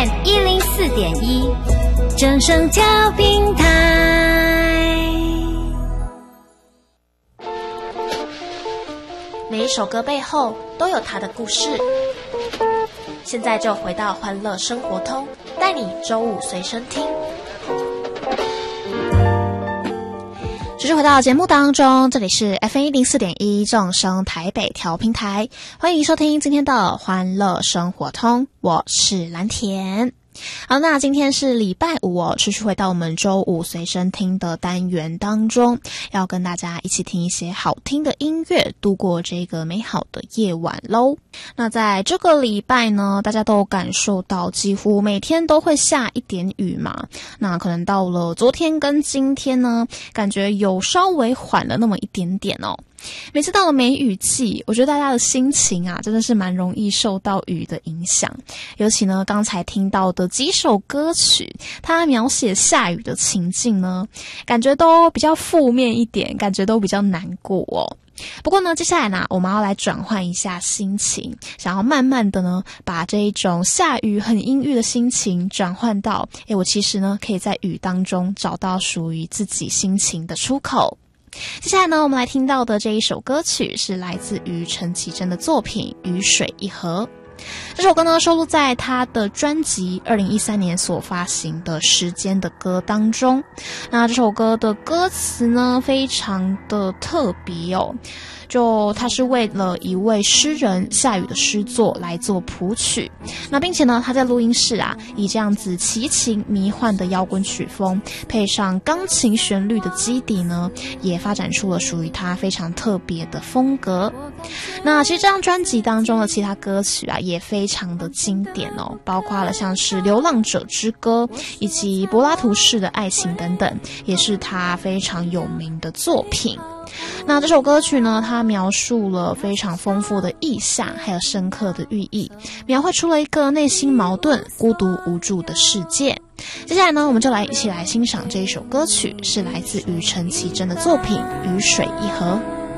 FM104.1，正声调频台。 每一首歌背后都有它的故事。现在就回到欢乐生活通，带你周五随身听。继续回到节目当中，这里是 FM104.1 正声台北调频台，欢迎收听今天的欢乐生活通，我是蓝田。好，那今天是礼拜五哦，持续回到我们周五随身听的单元当中，要跟大家一起听一些好听的音乐，度过这个美好的夜晚咯。那在这个礼拜呢，大家都感受到几乎每天都会下一点雨嘛，那可能到了昨天跟今天呢，感觉有稍微缓了那么一点点哦。每次到了梅雨季，我觉得大家的心情啊，真的是蛮容易受到雨的影响。尤其呢，刚才听到的几首歌曲，它描写下雨的情境呢，感觉都比较负面一点，感觉都比较难过哦。不过呢，接下来呢，我们要来转换一下心情，想要慢慢的呢，把这一种下雨很阴郁的心情转换到，我其实呢，可以在雨当中找到属于自己心情的出口。接下来呢，我们来听到的这一首歌曲是来自于陈绮贞的作品《雨水一河》。这首歌呢，收录在他的专辑2013年所发行的《时间的歌》当中。那这首歌的歌词呢，非常的特别哦。就它是为了一位诗人夏雨的诗作来做谱曲，那并且呢，他在录音室啊，以这样子奇情迷幻的摇滚曲风，配上钢琴旋律的基底呢，也发展出了属于他非常特别的风格。那其实这张专辑当中的其他歌曲啊，也非常的经典哦，包括了像是《流浪者之歌》以及柏拉图式的爱情等等，也是他非常有名的作品。那这首歌曲呢，它描述了非常丰富的意象，还有深刻的寓意，描绘出了一个内心矛盾、孤独无助的世界。接下来呢，我们就一起来欣赏这一首歌曲，是来自于陈绮贞的作品《雨水一河》。